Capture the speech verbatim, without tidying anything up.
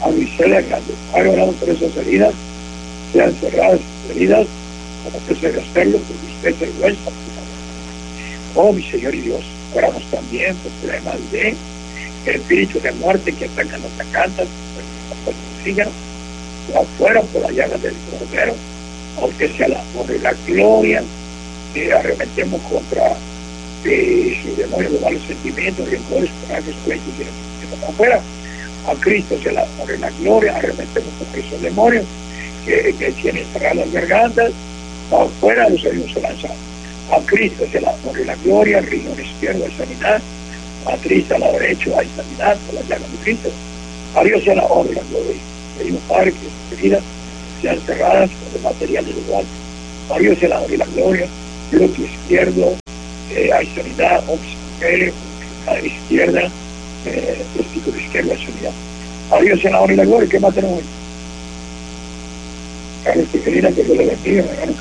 a Luisela Hernández. Padre, oramos por esas heridas, sean cerradas heridas, como usted se debe hacerlo, porque usted es el buen santificador. Oh, mi Señor y Dios, oramos también por problemas de espíritu de muerte que atacan nuestra casa, por el oxígeno, o afuera por la llaga del cordero, aunque sea la honra y la gloria, que arremetemos contra eh, sus demonios de malos sentimientos, rencores, corajes, pleitos y resentimientos afuera. A Cristo sea la honra y la gloria, arremetemos contra esos demonios que, que tienen cerradas las gargantas, afuera los heridos se lanzan. A Cristo sea la honra y la gloria, el riñón izquierdo hay sanidad, a Cristo al lado derecho hay sanidad por la llaga de Cristo. A Dios sea la honra y la gloria. Pedimos, Padre, que sus heridas sean cerradas con el material del lugar. A Dios sea la honra y la gloria. Glúteo izquierdo, eh, hay sanidad, óxido, cadera izquierda, eh, testículo izquierdo hay sanidad. A Dios sea la honra y la gloria. ¿Qué más tenemos hoy? Carlos Tijerina, que Dios le bendiga, hermano